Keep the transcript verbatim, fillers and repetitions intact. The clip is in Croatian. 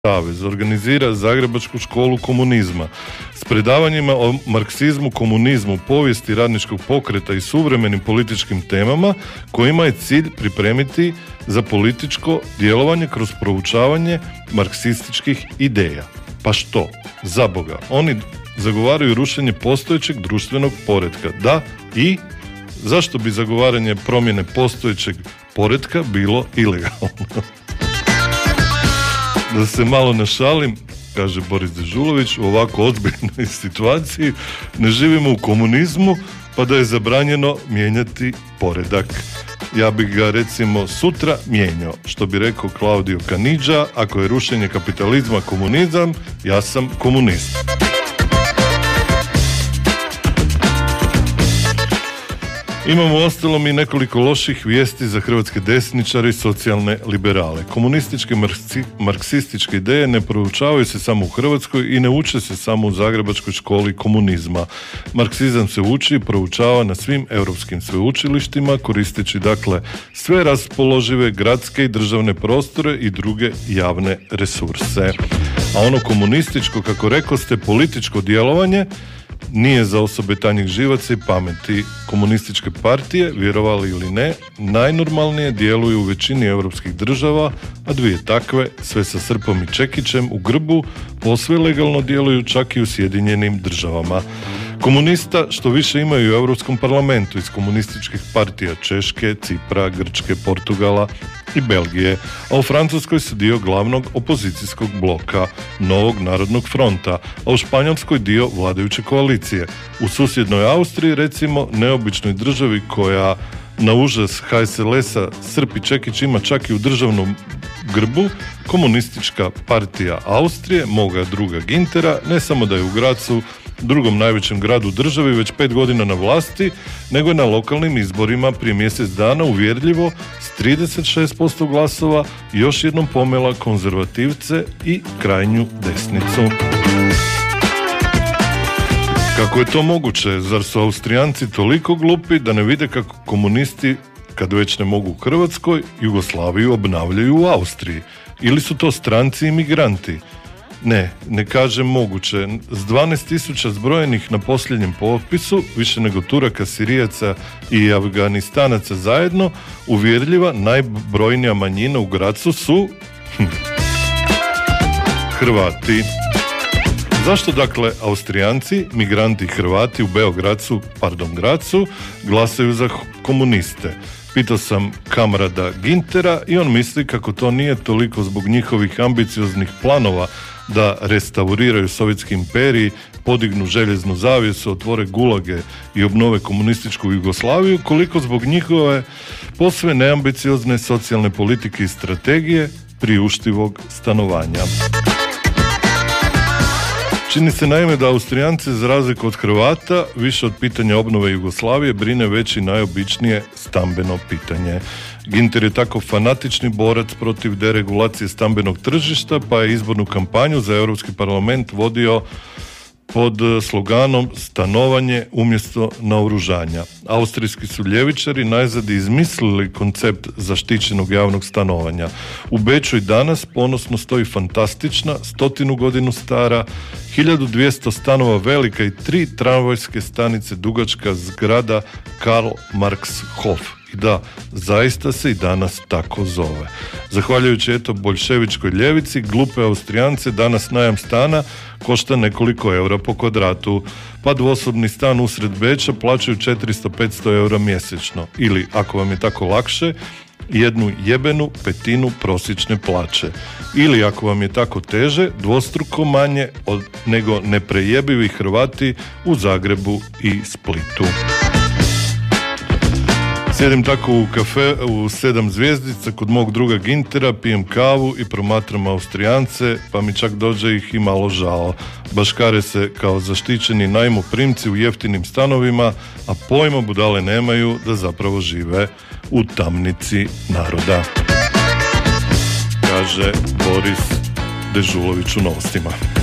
savez organizira Zagrebačku školu komunizma s predavanjima o marksizmu, komunizmu, povijesti radničkog pokreta i suvremenim političkim temama kojima je cilj pripremiti za političko djelovanje kroz proučavanje marksističkih ideja. Pa što? Za Boga. Oni zagovaraju rušenje postojećeg društvenog poretka. Da, i zašto bi zagovaranje promjene postojećeg poretka bilo ilegalno? Da se malo našalim, kaže Boris Dežulović, u ovako ozbiljnoj situaciji ne živimo u komunizmu, pa da je zabranjeno mijenjati poredak. Ja bih ga recimo sutra mijenjao, što bi rekao Claudio Caniggia, ako je rušenje kapitalizma komunizam, ja sam komunist. Imamo ostalom i nekoliko loših vijesti za hrvatske desničare i socijalne liberale. Komunističke marksi, marksističke ideje ne proučavaju se samo u Hrvatskoj i ne uče se samo u Zagrebačkoj školi komunizma. Marksizam se uči i proučava na svim europskim sveučilištima, koristeći dakle sve raspoložive gradske i državne prostore i druge javne resurse. A ono komunističko, kako rekoste, političko djelovanje nije za osobe tanjih živaca i pameti. Komunističke partije, vjerovali ili ne, najnormalnije djeluju u većini europskih država, a dvije takve, sve sa srpom i čekićem u grbu, posve legalno djeluju čak i u Sjedinjenim državama. Komunista što više imaju u Europskom parlamentu iz komunističkih partija Češke, Cipra, Grčke, Portugala i Belgije, a u Francuskoj su dio glavnog opozicijskog bloka, Novog narodnog fronta, a u Španjolskoj dio vladajuće koalicije. U susjednoj Austriji, recimo, neobičnoj državi koja na užas ha es el es-a Srp i Čekić ima čak i u državnom grbu, komunistička partija Austrije, moga druga Gintera, ne samo da je u Gracu, drugom najvećem gradu u državi, već pet godina na vlasti, nego je na lokalnim izborima prije mjesec dana uvjerljivo s trideset šest posto glasova još jednom pomela konzervativce i krajnju desnicu. Kako je to moguće? Zar su Austrijanci toliko glupi da ne vide kako komunisti, kad već ne mogu u Hrvatskoj, Jugoslaviju obnavljaju u Austriji? Ili su to stranci i migranti? Ne, ne kažem moguće. S dvanaest tisuća zbrojenih na posljednjem popisu, više nego Turaka, Sirijaca i Afganistanaca zajedno, uvjerljiva najbrojnija manjina u Gracu su hm, Hrvati. Zašto dakle Austrijanci, migranti Hrvati u Beogradcu, pardon Gracu, glasaju za komuniste? Pitao sam kamrada Gintera i on misli kako to nije toliko zbog njihovih ambicioznih planova da restauriraju sovjetski imperij, podignu željeznu zavjesu, otvore gulage i obnove komunističku Jugoslaviju, koliko zbog njihove posve neambiciozne socijalne politike i strategije priuštivog stanovanja. Čini se naime da Austrijanci, za razliku od Hrvata, više od pitanja obnove Jugoslavije brine već i najobičnije stambeno pitanje. Ginter je tako fanatični borac protiv deregulacije stambenog tržišta, pa je izbornu kampanju za Europski parlament vodio pod sloganom stanovanje umjesto naoružanja. Austrijski su ljevičari najzad izmislili koncept zaštićenog javnog stanovanja. U Beču i danas ponosno stoji fantastična, stotinu godinu stara, hiljadu dvjesto stanova velika i tri tramvajske stanice dugačka zgrada Karl Marx Hof. I da, zaista se i danas tako zove. Zahvaljujući eto boljševičkoj ljevici, glupe Austrijance danas najam stana košta nekoliko eura po kvadratu, pa dvosobni stan usred Beča plaćaju četiristo do petsto eura mjesečno. Ili, ako vam je tako lakše, jednu jebenu petinu prosječne plaće. Ili, ako vam je tako teže, dvostruko manje od nego neprejebivi Hrvati u Zagrebu i Splitu. Sjedim tako u kafe u sedam zvjezdica kod mog druga Gintera, pijem kavu i promatram Austrijance, pa mi čak dođe ih i malo žao. Baškare se kao zaštićeni najmoprimci u jeftinim stanovima, a pojma budale nemaju da zapravo žive u tamnici naroda. Kaže Boris Dežulović u Novostima.